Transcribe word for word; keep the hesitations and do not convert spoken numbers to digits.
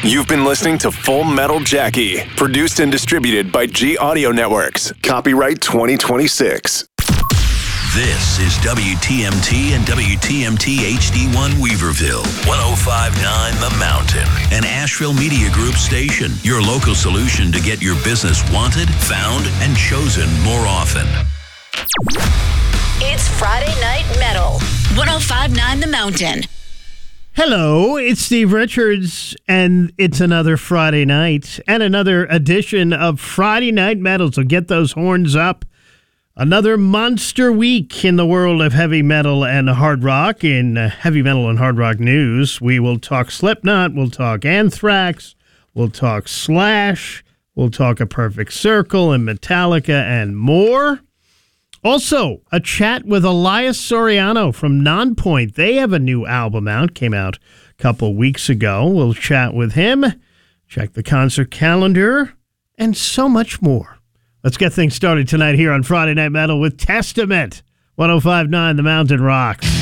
You've been listening to Full Metal Jackie, produced and distributed by G Audio Networks. Copyright twenty twenty-six. This is W T M T and W T M T H D one Weaverville, one oh five point nine The Mountain, an Asheville Media Group station, your local solution to get your business wanted, found, and chosen more often. It's Friday Night Metal, one oh five point nine The Mountain. Hello, it's Steve Richards, and it's another Friday night and another edition of Friday Night Metal, so get those horns up. Another monster week in the world of heavy metal and hard rock. In uh, heavy metal and hard rock news, we will talk Slipknot, we'll talk Anthrax, we'll talk Slash, we'll talk A Perfect Circle and Metallica and more. Also, a chat with Elias Soriano from Nonpoint. They have a new album out, came out a couple weeks ago. We'll chat with him, check the concert calendar, and so much more. Let's get things started tonight here on Friday Night Metal with Testament. one oh five point nine The Mountain Rocks.